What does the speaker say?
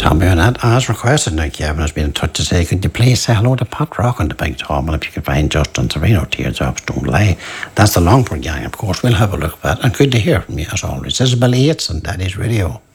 Tom Burnett, as requested, now Kevin has been in touch to say, could you please say hello to Pat Rock on the Big Tom, and if you could find Justin Sereno, Teardrops Don't Lie. That's the Longford gang, of course. We'll have a look at that, and good to hear from you as always. This is Billy Yates on Daddy's Radio.